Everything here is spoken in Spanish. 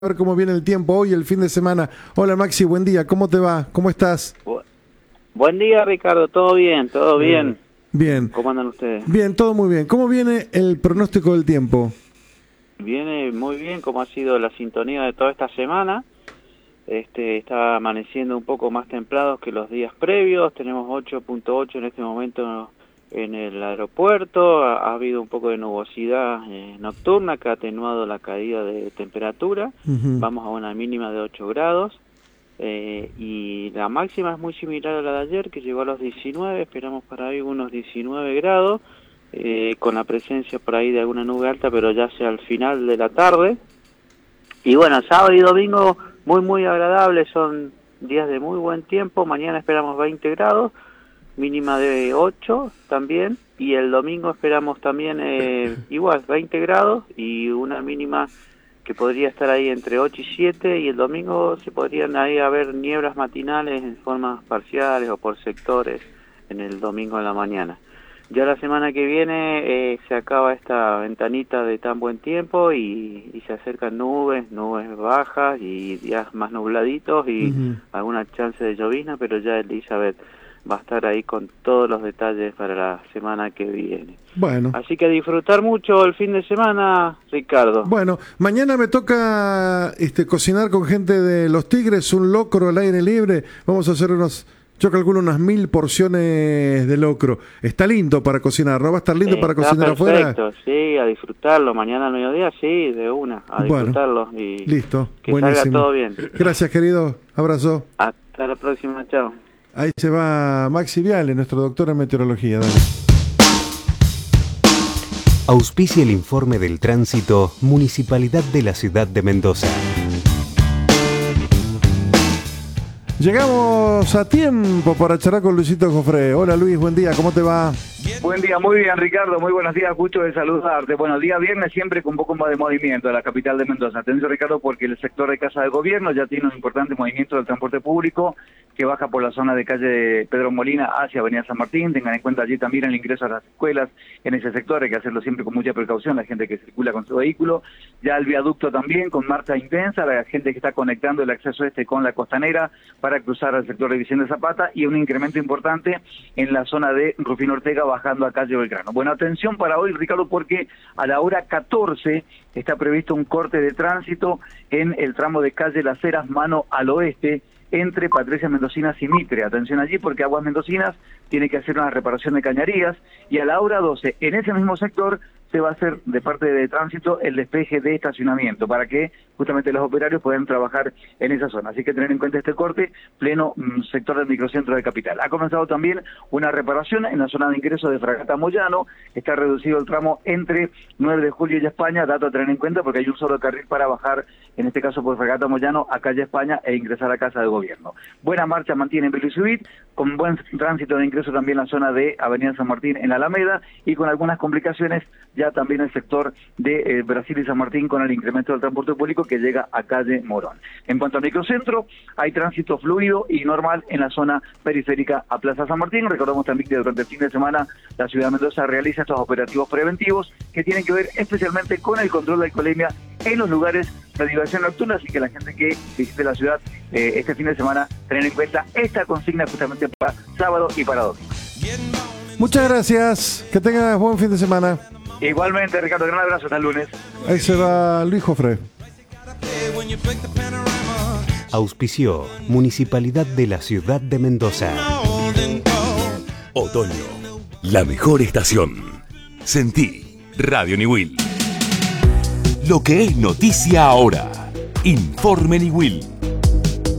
A ver cómo viene el tiempo hoy, el fin de semana. Hola Maxi, buen día, ¿cómo te va? ¿Cómo estás? Buen día, Ricardo, todo bien, todo bien. Bien. ¿Cómo andan ustedes? Bien, todo muy bien. ¿Cómo viene el pronóstico del tiempo? Viene muy bien, como ha sido la sintonía de toda esta semana. Está amaneciendo un poco más templado que los días previos. Tenemos 8.8 en este momento en el aeropuerto. Ha habido un poco de nubosidad nocturna que ha atenuado la caída de temperatura. Vamos a una mínima de 8 grados. Y la máxima es muy similar a la de ayer, que llegó a los 19. Esperamos para hoy unos 19 grados, con la presencia por ahí de alguna nube alta, pero ya sea al final de la tarde. Y bueno, sábado y domingo muy agradable, son días de muy buen tiempo. Mañana esperamos 20 grados, mínima de 8 también, y el domingo esperamos también igual 20 grados y una mínima que podría estar ahí entre 8 y 7, y el domingo se podrían ahí haber nieblas matinales en formas parciales o por sectores en el domingo en la mañana. Ya la semana que viene se acaba esta ventanita de tan buen tiempo y se acercan nubes bajas y días más nubladitos y alguna chance de llovizna, pero ya Elizabeth va a estar ahí con todos los detalles para la semana que viene. Bueno. Así que disfrutar mucho el fin de semana, Ricardo. Bueno, mañana me toca cocinar con gente de Los Tigres, un locro al aire libre. Vamos a hacer yo calculo unas 1000 porciones de locro. Está lindo para cocinar, ¿no? ¿Va a estar lindo para cocinar afuera? Perfecto, sí, a disfrutarlo. Mañana al mediodía, sí, de una, a disfrutarlo. Y listo, que buenísimo. Salga todo bien. Gracias, querido. Abrazo. Hasta la próxima, chao. Ahí se va Maxi Viale, nuestro doctor en meteorología. Dale. Auspicia el informe del tránsito Municipalidad de la Ciudad de Mendoza. Llegamos a tiempo para charlar con Luisito Jofré. Hola Luis, buen día, ¿cómo te va? Buen día, muy bien Ricardo, muy buenos días, gusto de saludarte. Bueno, día viernes siempre con un poco más de movimiento en la capital de Mendoza. Atención Ricardo, porque el sector de Casa de Gobierno ya tiene un importante movimiento del transporte público que baja por la zona de calle Pedro Molina hacia Avenida San Martín. Tengan en cuenta allí también el ingreso a las escuelas en ese sector, hay que hacerlo siempre con mucha precaución, la gente que circula con su vehículo. Ya el viaducto también con marcha intensa, la gente que está conectando el acceso con la costanera para cruzar al sector de Vicente Zapata, y un incremento importante en la zona de Rufino Ortega bajando a calle Belgrano. Bueno, atención para hoy, Ricardo, porque a la hora 14 está previsto un corte de tránsito en el tramo de calle Las Heras, mano al oeste, entre Patricia Mendocinas y Mitre. Atención allí porque Aguas Mendocinas tiene que hacer una reparación de cañerías, y a la hora 12 en ese mismo sector se va a hacer de parte de tránsito el despeje de estacionamiento para que justamente los operarios puedan trabajar en esa zona. Así que tener en cuenta este corte, pleno sector del microcentro de Capital. Ha comenzado también una reparación en la zona de ingreso de Fragata Moyano. Está reducido el tramo entre 9 de Julio y España, dato a tener en cuenta porque hay un solo carril para bajar, en este caso por Fragata Moyano, a calle España e ingresar a Casa de Gobierno. Buena marcha mantiene en Belisubit, con buen tránsito de ingreso también en la zona de Avenida San Martín en la Alameda, y con algunas complicaciones ya también el sector de Brasil y San Martín con el incremento del transporte público que llega a calle Morón. En cuanto al microcentro, hay tránsito fluido y normal en la zona periférica a Plaza San Martín. Recordamos también que durante el fin de semana la ciudad de Mendoza realiza estos operativos preventivos que tienen que ver especialmente con el control de alcoholemia en los lugares de diversión nocturna, así que la gente que visite la ciudad este fin de semana, tener en cuenta esta consigna justamente para sábado y para domingo. Muchas gracias, que tengas buen fin de semana. Igualmente, Ricardo, gran abrazo, hasta el lunes. Ahí se va Luis Jofré. Auspició Municipalidad de la Ciudad de Mendoza. Otoño, la mejor estación. Sentí Radio Niwil. Lo que es noticia ahora. Informe Niwil.